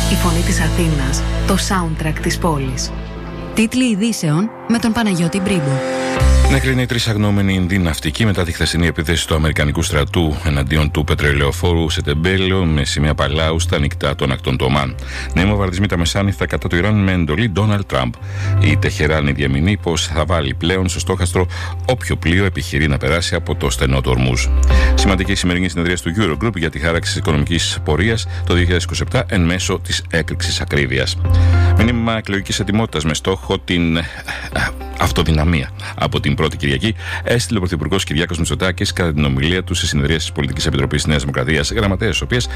Η φωνή της Αθήνας, το soundtrack της πόλης. Τίτλοι ειδήσεων με τον Παναγιώτη Μπρίμπο. Νεκροί 3 αγνοούμενοι Ινδοί ναυτικοί μετά τη χθεσινή επίθεση του Αμερικανικού στρατού εναντίον του πετρελαιοφόρου σε Τεμπέλαιο με σημαία Παλάου στα ανοιχτά των ακτών του Ομάν. Νέοι βομβαρδισμοί τα μεσάνυχτα κατά του Ιράν με εντολή Ντόναλντ Τραμπ. Η Τεχεράνη διαμηνεί πως θα βάλει πλέον στο στόχαστρο όποιο πλοίο επιχειρεί να περάσει από το στενό του Ορμούζ. Σημαντική σημερινή συνεδρία του Eurogroup για τη χάραξη της οικονομικής πορείας το 2027 εν μέσω της έκρηξης ακρίβειας. Μήνυμα εκλογικής ετοιμότητας με στόχο την αυτοδυναμία. Από την πρώτη Κυριακή έστειλε ο Πρωθυπουργός Κυριάκος Μητσοτάκης κατά την ομιλία του σε συνεδρία της Πολιτικής Επιτροπής Νέας Δημοκρατίας, γραμματέας της οποίας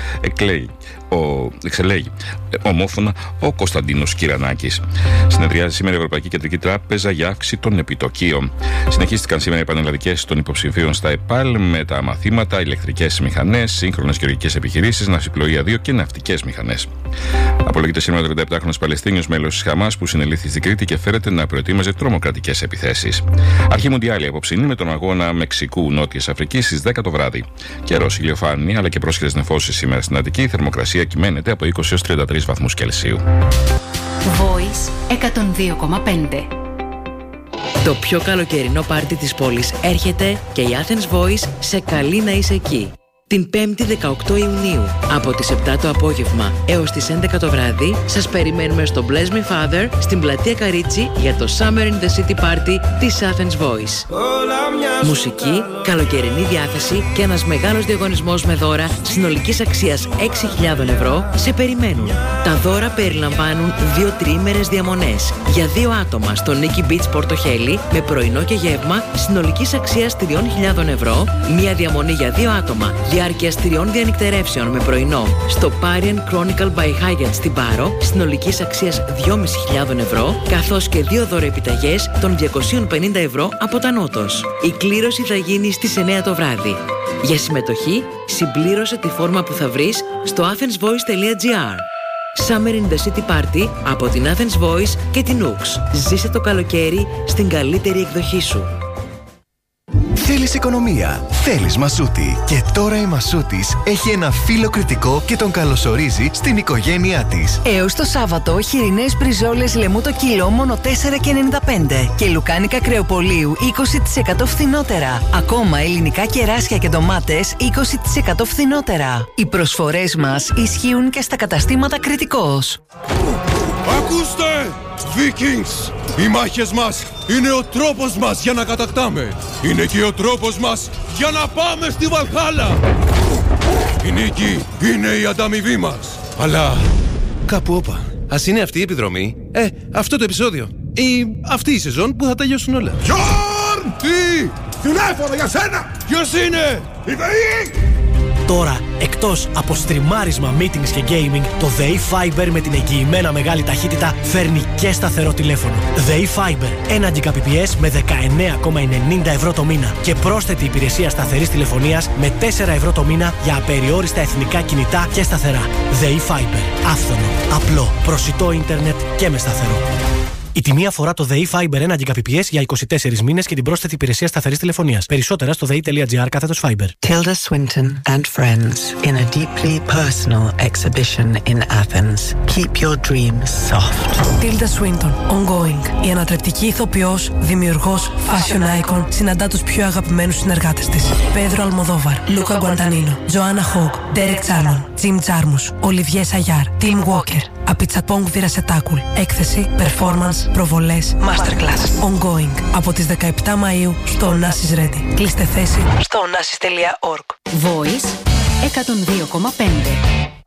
εξελέγει ομόφωνα ο Κωνσταντίνος Κυρανάκης. Συνεδριάζει σήμερα η Ευρωπαϊκή Κεντρική Τράπεζα για αύξηση των επιτοκίων. Συνεχίστηκαν σήμερα οι πανελλαδικές των υποψηφίων στα ΕΠΑΛ με τα μαθήματα ηλεκτρικές μηχανές, σύγχρονες γεωργικές επιχειρήσεις, ναυσιπλοεία 2 και ναυτικές μηχανές. Απολογείται σήμερα ο 37χρονος Παλαιστίνιος μέλος της Χαμάς που συνελήφθη στην Κρήτη και φέρεται να προετοίμαζε τρομοκρατικές επιθέσεις. Αρχή Μουντιάλη απόψινή με τον αγώνα Μεξικού-Νότιας Αφρικής στις 10 το βράδυ. Καιρός, ηλιοφάνεια αλλά και πρόσχερες νεφώσεις σήμερα στην Αττική. Η θερμοκρασία κυμαίνεται από 20 έως 33 βαθμούς Κελσίου. Voice 102,5. Το πιο καλοκαιρινό πάρτι της πόλης έρχεται και η Athens Voice σε καλεί να είσαι εκεί. Την 5η 18 Ιουνίου, από τις 7 το απόγευμα έως τις 11 το βράδυ, σας περιμένουμε στο Bless Me Father στην πλατεία Καρίτσι για το Summer in the City Party της Athens Voice. Μουσική, καλοκαιρινή διάθεση και ένας μεγάλος διαγωνισμός με δώρα συνολικής αξίας 6.000 ευρώ σε περιμένουν. Τα δώρα περιλαμβάνουν 2 τριήμερες διαμονές για 2 άτομα στο Nikki Beach Πορτοχέλη με πρωινό και γεύμα συνολικής αξίας 3.000 ευρώ, μία διαμονή για 2 άτομα διάρκειας 3 διανυκτερεύσεων με πρωινό στο Parian Chronicle by Hyatt στην Πάρο συνολικής αξίας 2.500 ευρώ, καθώς και 2 δωρεοεπιταγές των 250 ευρώ από τα Νότος. Η κλήρωση θα γίνει στις 9 το βράδυ. Για συμμετοχή, συμπλήρωσε τη φόρμα που θα βρεις στο athensvoice.gr. Summer in the City Party από την Athens Voice και την Ux. Ζήσε το καλοκαίρι στην καλύτερη εκδοχή σου. Θέλεις οικονομία, θέλεις Μασούτη. Και τώρα η Μασούτης έχει ένα φύλλο κριτικό και τον καλωσορίζει στην οικογένειά της. Έως το Σάββατο, χοιρινές μπριζόλες λεμού το κιλό μόνο 4,95 και λουκάνικα κρεοπολίου 20% φθηνότερα. Ακόμα ελληνικά κεράσια και ντομάτες 20% φθηνότερα. Οι προσφορές μας ισχύουν και στα καταστήματα Κριτικός. Ακούστε! Vikings! Οι μάχες μας είναι ο τρόπος μας για να κατακτάμε. Είναι και ο τρόπος μας για να πάμε στη Βαλχάλα. Η νίκη είναι η ανταμοιβή μας. Αλλά κάπου όπα. Ας είναι αυτή η επιδρομή, αυτό το επεισόδιο ή αυτή η σεζόν που θα τελειώσουν όλα. Γιόρν! Τι! Τηλέφωνο για σένα! Ποιος είναι? Η ΔΕΗ! Τώρα, εκτός από στριμάρισμα, meetings και gaming, το ΔΕΗ Fiber με την εγγυημένα μεγάλη ταχύτητα φέρνει και σταθερό τηλέφωνο. ΔΕΗ Fiber, 1 Gbps με 19,90 ευρώ το μήνα και πρόσθετη υπηρεσία σταθερής τηλεφωνίας με 4 ευρώ το μήνα για απεριόριστα εθνικά κινητά και σταθερά. ΔΕΗ Fiber, άφθονο, απλό, προσιτό ίντερνετ και με σταθερό. Η τιμή αφορά το ΔΕΗ Fiber 1 Gbps για 24 μήνες και την πρόσθετη υπηρεσία σταθερής τηλεφωνίας. Περισσότερα στο dei.gr/Fiber. Tilda Swinton and friends in a deeply personal exhibition in Athens. Keep your dreams soft. Tilda Swinton, ongoing. Η ανατρεπτική ηθοποιός, δημιουργός, fashion icon, συναντά τους πιο αγαπημένους συνεργάτες της. Πέδρο Αλμοδόβαρ, Λούκα Γκουαντανίνο, Τζοάννα Χόγκ, Ντέρεκ Τσάρμον, Τζιμ Τζάρμους, Ολιβιέ Σαγιάρ, Τιμ Walker. Απιτσαπόγκ Βιρασετάκουλ. Έκθεση, performance, προβολές, masterclass. Ongoing. Από τις 17 Μαΐου στο Onassis Ready. Κλείστε θέση στο onassis.org. Voice 102,5.